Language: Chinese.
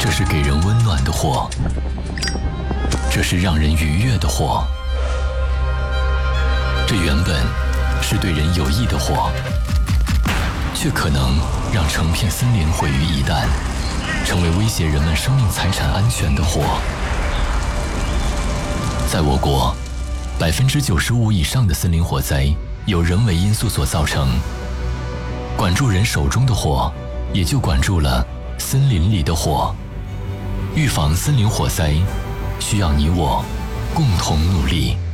这是给人温暖的火，这是让人愉悦的火，这原本是对人有益的火，却可能让成片森林毁于一旦，成为威胁人们生命财产安全的火。在我国，95%以上的森林火灾由人为因素所造成。管住人手中的火，也就管住了森林里的火。预防森林火灾，需要你我共同努力。